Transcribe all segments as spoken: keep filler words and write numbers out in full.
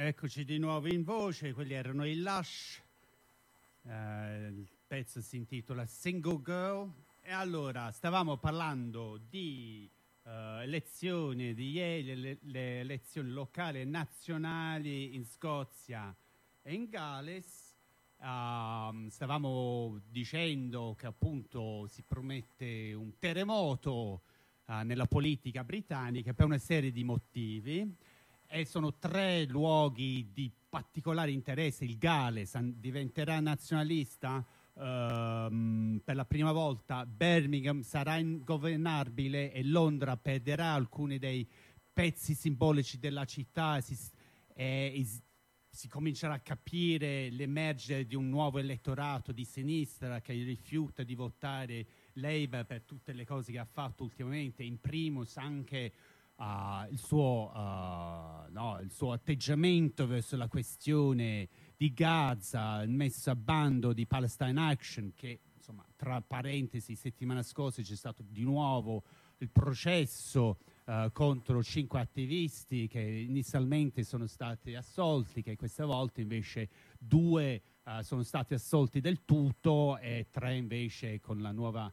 Eccoci di nuovo in voce, quelli erano i Lush, eh, il pezzo si intitola Single Girl. E allora, stavamo parlando di uh, elezioni di ieri, le, le elezioni locali e nazionali in Scozia e in Galles. Uh, stavamo dicendo che appunto si promette un terremoto uh, nella politica britannica per una serie di motivi. E sono tre luoghi di particolare interesse. Il Galles diventerà nazionalista ehm, per la prima volta, Birmingham sarà ingovernabile e Londra perderà alcuni dei pezzi simbolici della città. Si, e, si comincerà a capire l'emergere di un nuovo elettorato di sinistra che rifiuta di votare Labour per tutte le cose che ha fatto ultimamente, in primis anche Uh, il, suo, uh, no, il suo atteggiamento verso la questione di Gaza, il messo a bando di Palestine Action, che insomma, tra parentesi, settimana scorsa c'è stato di nuovo il processo uh, contro cinque attivisti che inizialmente sono stati assolti, che questa volta invece due uh, sono stati assolti del tutto e tre invece con la nuova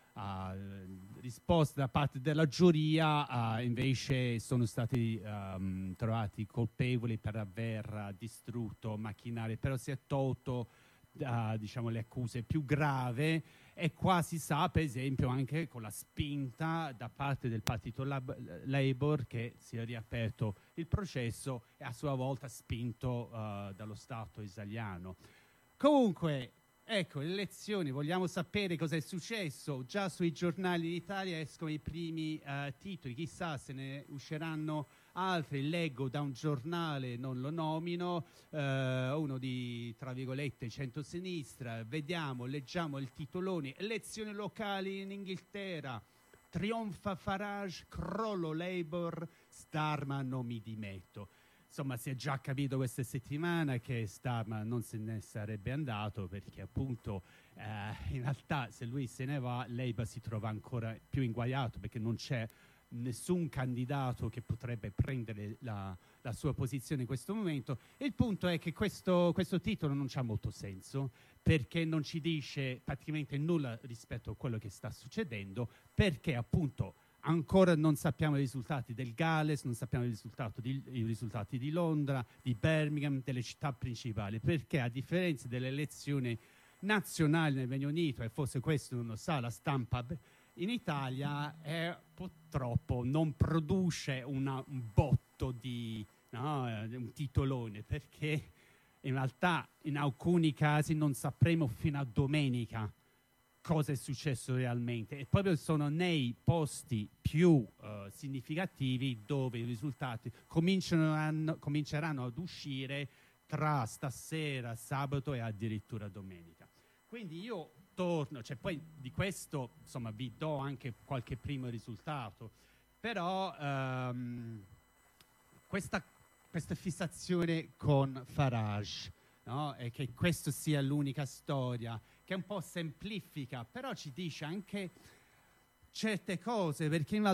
Uh, risposta da parte della giuria uh, invece sono stati um, trovati colpevoli per aver uh, distrutto macchinari, però si è tolto uh, diciamo, le accuse più grave. E qua si sa per esempio anche con la spinta da parte del partito Lab- Labour che si è riaperto il processo e a sua volta spinto uh, dallo Stato israeliano. Comunque, ecco, le elezioni, vogliamo sapere cosa è successo. Già sui giornali d'Italia escono i primi uh, titoli, chissà se ne usciranno altri. Leggo da un giornale, non lo nomino, uh, uno di, tra virgolette, centrosinistra. Vediamo, leggiamo il titolone: elezioni locali in Inghilterra, trionfa Farage, crollo Labour, Starmer non mi dimetto. Insomma, si è già capito questa settimana che Starmer non se ne sarebbe andato, perché appunto eh, in realtà se lui se ne va, Labour si trova ancora più inguaiato, perché non c'è nessun candidato che potrebbe prendere la, la sua posizione in questo momento. Il punto è che questo, questo titolo non c'ha molto senso, perché non ci dice praticamente nulla rispetto a quello che sta succedendo, perché appunto ancora non sappiamo i risultati del Galles, non sappiamo i risultati, di, i risultati di Londra, di Birmingham, delle città principali, perché a differenza delle elezioni nazionali nel Regno Unito, e forse questo non lo sa la stampa in Italia, è, purtroppo non produce una, un botto di no, un titolone, perché in realtà in alcuni casi non sapremo fino a domenica cosa è successo realmente, e proprio sono nei posti più uh, significativi dove i risultati cominceranno, cominceranno ad uscire tra stasera, sabato e addirittura domenica. Quindi io torno, cioè poi di questo insomma vi do anche qualche primo risultato, però um, questa, questa fissazione con Farage, no? E che questa sia l'unica storia, che un po' semplifica, però ci dice anche certe cose, perché in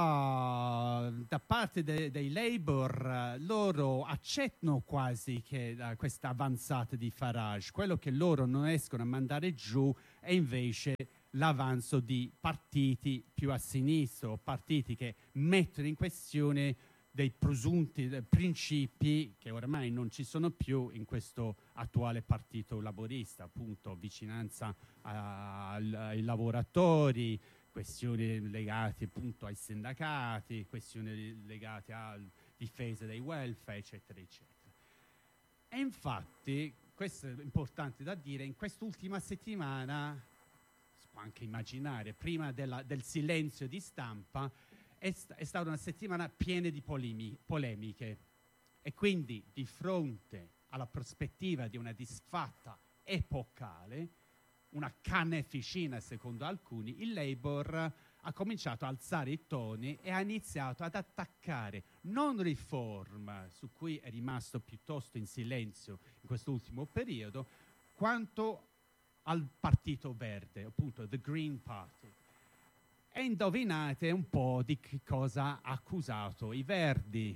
realtà da parte de- dei Labour loro accettano quasi che uh, questa avanzata di Farage. Quello che loro non riescono a mandare giù è invece l'avanzo di partiti più a sinistra, partiti che mettono in questione dei presunti principi che ormai non ci sono più in questo attuale partito laborista, appunto vicinanza ai, ai lavoratori, questioni legate appunto ai sindacati, questioni legate alla difesa dei welfare, eccetera, eccetera. E infatti, questo è importante da dire, in quest'ultima settimana, si può anche immaginare, prima della, del silenzio di stampa, è, st- è stata una settimana piena di polemi- polemiche, e quindi di fronte alla prospettiva di una disfatta epocale, una carneficina secondo alcuni, il Labour ha cominciato a alzare i toni e ha iniziato ad attaccare non Reform, su cui è rimasto piuttosto in silenzio in quest'ultimo periodo, quanto al Partito Verde, appunto the Green Party. E indovinate un po' di che cosa ha accusato i Verdi.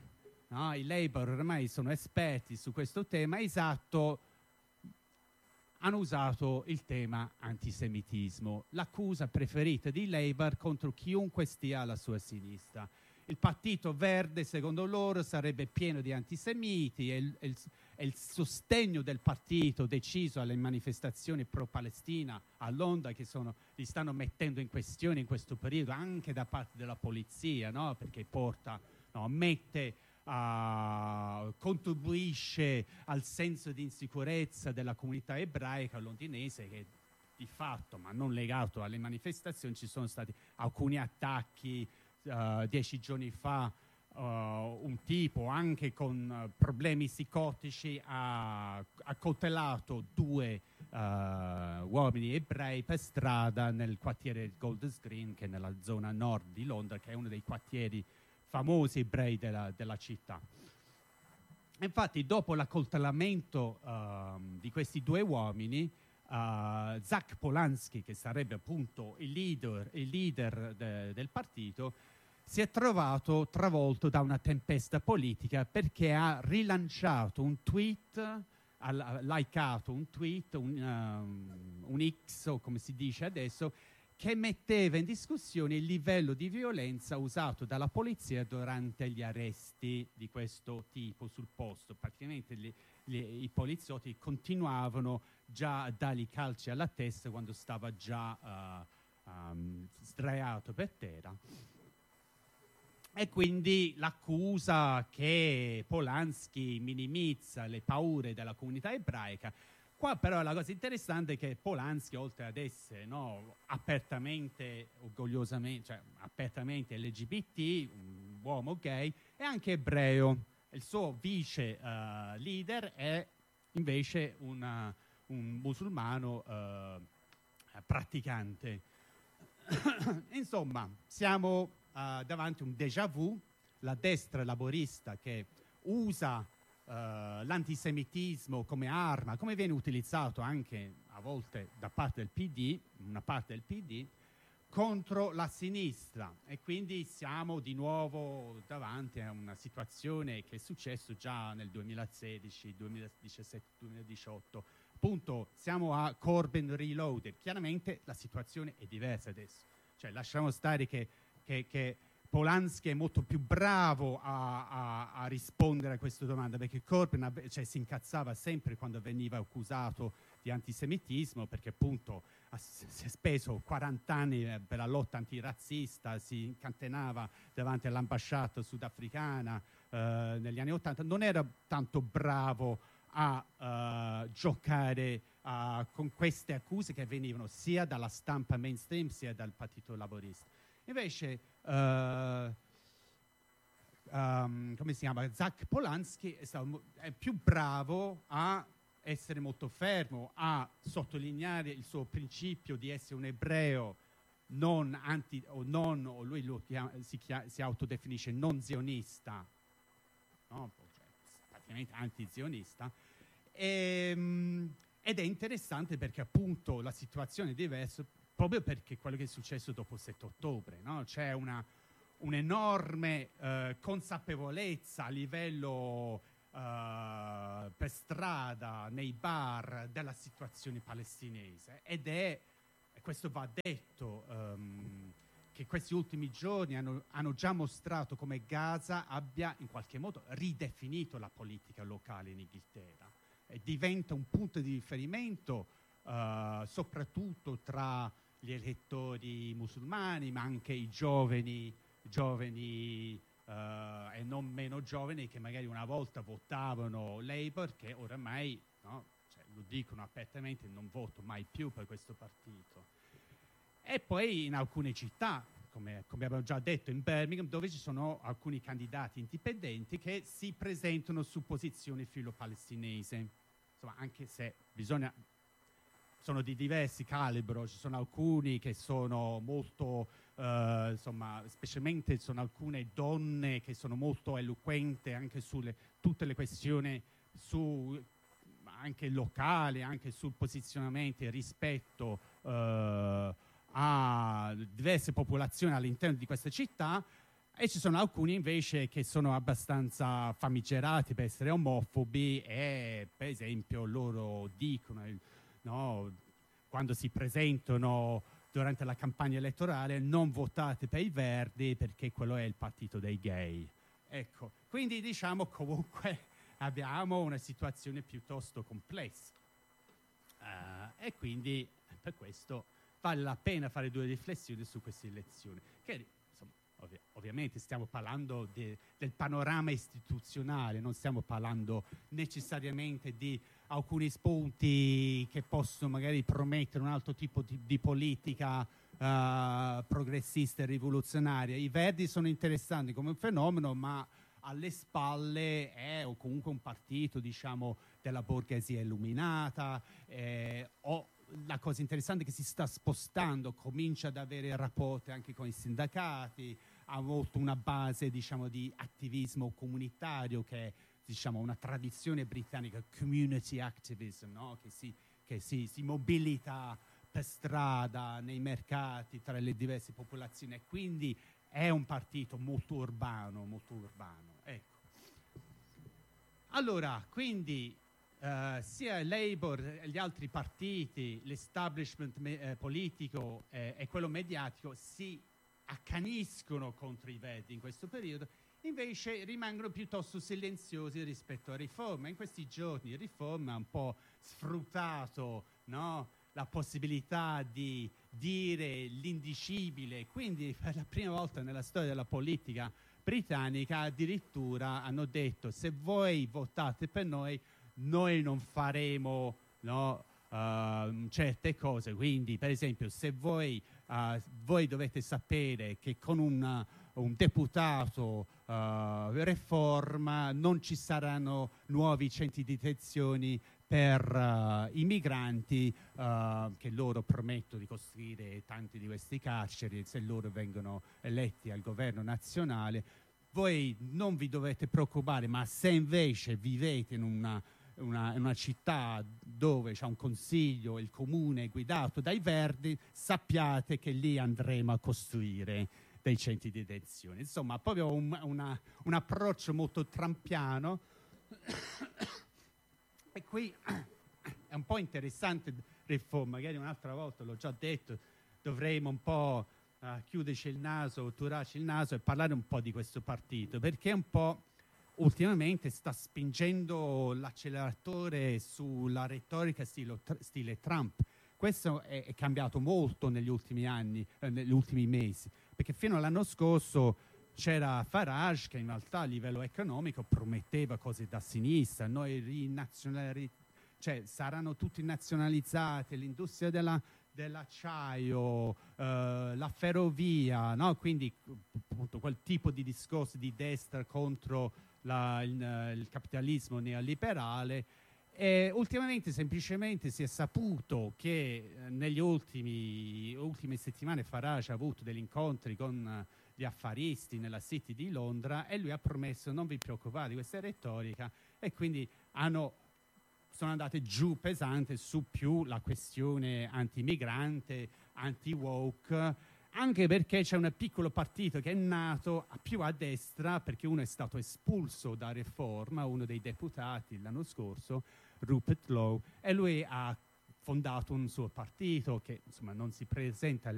no? I Labour ormai sono esperti su questo tema, esatto, hanno usato il tema antisemitismo, l'accusa preferita di Labour contro chiunque stia alla sua sinistra. Il Partito Verde, secondo loro, sarebbe pieno di antisemiti e il, il, e il sostegno del partito deciso alle manifestazioni pro-Palestina a Londra, che sono, li stanno mettendo in questione in questo periodo anche da parte della polizia, no? Perché porta, no, mette, uh, contribuisce al senso di insicurezza della comunità ebraica londinese, che di fatto, ma non legato alle manifestazioni, ci sono stati alcuni attacchi. Uh, dieci giorni fa uh, un tipo anche con uh, problemi psicotici ha accoltellato due uh, uomini ebrei per strada nel quartiere Golders Green, che è nella zona nord di Londra, che è uno dei quartieri famosi ebrei della, della città. Infatti, dopo l'accoltellamento uh, di questi due uomini, Uh, Zach Polanski, che sarebbe appunto il leader, il leader de, del partito, si è trovato travolto da una tempesta politica perché ha rilanciato un tweet, ha likeato un tweet, un, um, un X o come si dice adesso, che metteva in discussione il livello di violenza usato dalla polizia durante gli arresti di questo tipo sul posto. Praticamente gli, gli, i poliziotti continuavano già a dargli calci alla testa quando stava già uh, um, sdraiato per terra. E quindi l'accusa che Polanski minimizza le paure della comunità ebraica. Qua però la cosa interessante è che Polanski, oltre ad essere, no, apertamente, orgogliosamente, cioè apertamente L G B T, un uomo gay, è anche ebreo. Il suo vice uh, leader è invece una, un musulmano uh, praticante. Insomma, siamo uh, davanti a un déjà vu, la destra laborista che usa Uh, l'antisemitismo come arma, come viene utilizzato anche a volte da parte del P D, una parte del P D, contro la sinistra. E quindi siamo di nuovo davanti a una situazione che è successo già nel duemilasedici, duemiladiciassette, duemiladiciotto. Appunto, siamo a Corbyn Reloaded. Chiaramente la situazione è diversa adesso. Cioè, lasciamo stare che, che, che Polanski è molto più bravo a, a, a rispondere a questa domanda, perché Corbyn, cioè, si incazzava sempre quando veniva accusato di antisemitismo, perché appunto ha, si è speso quaranta anni per la lotta antirazzista, si incatenava davanti all'ambasciata sudafricana eh, negli anni ottanta, non era tanto bravo a uh, giocare uh, con queste accuse che venivano sia dalla stampa mainstream sia dal Partito Laborista. Invece, uh, um, come si chiama? Zach Polanski è, stato, è più bravo a essere molto fermo, a sottolineare il suo principio di essere un ebreo non anti, o non, o lui lo chiama, si, chiama, si autodefinisce non zionista, no? Cioè, praticamente anti-zionista, e, um, ed è interessante perché appunto la situazione è diversa, proprio perché quello che è successo dopo il sette ottobre, no? C'è una, un'enorme eh, consapevolezza a livello eh, per strada, nei bar, della situazione palestinese, ed è, e questo va detto, um, che questi ultimi giorni hanno, hanno già mostrato come Gaza abbia in qualche modo ridefinito la politica locale in Inghilterra e diventa un punto di riferimento uh, soprattutto tra gli elettori musulmani, ma anche i giovani, giovani uh, e non meno giovani che magari una volta votavano Labour, che oramai, no, cioè, lo dicono apertamente, non voto mai più per questo partito. E poi in alcune città, come, come abbiamo già detto, in Birmingham, dove ci sono alcuni candidati indipendenti che si presentano su posizioni filo-palestinesi. Insomma, anche se bisogna... sono di diversi calibro, ci sono alcuni che sono molto, eh, insomma, specialmente sono alcune donne che sono molto eloquenti anche sulle tutte le questioni su, anche locali, anche sul posizionamento rispetto eh, a diverse popolazioni all'interno di queste città, E ci sono alcuni invece che sono abbastanza famigerati per essere omofobi e per esempio loro dicono, no, quando si presentano durante la campagna elettorale, non votate per i Verdi perché quello è il partito dei gay. Ecco, quindi diciamo comunque abbiamo una situazione piuttosto complessa. Uh, e quindi per questo vale la pena fare due riflessioni su queste elezioni. Che, insomma, ovvi- ovviamente stiamo parlando de- del panorama istituzionale, non stiamo parlando necessariamente di alcuni spunti che possono magari promettere un altro tipo di, di politica uh, progressista e rivoluzionaria. I Verdi sono interessanti come fenomeno, ma alle spalle è o comunque un partito, diciamo, della borghesia illuminata, eh, o la cosa interessante è che si sta spostando, comincia ad avere rapporti anche con i sindacati, ha molto una base, diciamo, di attivismo comunitario che è, diciamo, una tradizione britannica, community activism, no? che, si, che si, si mobilita per strada, nei mercati, tra le diverse popolazioni, e quindi è un partito molto urbano, molto urbano. Ecco. Allora, quindi uh, sia il Labour e gli altri partiti, l'establishment eh, politico eh, e quello mediatico si accaniscono contro i Verdi in questo periodo, invece rimangono piuttosto silenziosi rispetto a Riforma. In questi giorni Riforma ha un po' sfruttato, no, la possibilità di dire l'indicibile, quindi per la prima volta nella storia della politica britannica addirittura hanno detto: se voi votate per noi, noi non faremo, no, uh, certe cose. Quindi per esempio se voi, uh, voi dovete sapere che con un, un deputato uh, Reforma non ci saranno nuovi centri di detenzione per uh, i migranti, uh, che loro promettono di costruire tanti di questi carceri se loro vengono eletti al governo nazionale. Voi non vi dovete preoccupare, ma se invece vivete in una, una, una città dove c'è un consiglio, il comune guidato dai Verdi, sappiate che lì andremo a costruire dei centri di detenzione. Insomma, proprio un, una, un approccio molto trumpiano. E qui è un po' interessante Riforma, magari un'altra volta, l'ho già detto, dovremo un po' uh, chiuderci il naso, turarci il naso e parlare un po' di questo partito, perché un po' ultimamente sta spingendo l'acceleratore sulla retorica stile, stile Trump. Questo è, è cambiato molto negli ultimi anni, eh, negli ultimi mesi, perché fino all'anno scorso c'era Farage che in realtà a livello economico prometteva cose da sinistra, noi rinazionali, cioè saranno tutti nazionalizzati, l'industria della, dell'acciaio, eh, la ferrovia, no? Quindi appunto quel tipo di discorso di destra contro la, il, il capitalismo neoliberale. E ultimamente semplicemente si è saputo che eh, negli ultimi ultime settimane Farage ha avuto degli incontri con eh, gli affaristi nella City di Londra e lui ha promesso: non vi preoccupate di questa retorica, e quindi hanno, sono andate giù pesante su più la questione anti-migrante, anti-woke, anche perché c'è un piccolo partito che è nato più a destra, perché uno è stato espulso da Reforma, uno dei deputati l'anno scorso, Rupert Lowe, e lui ha fondato un suo partito che insomma non si presenta alle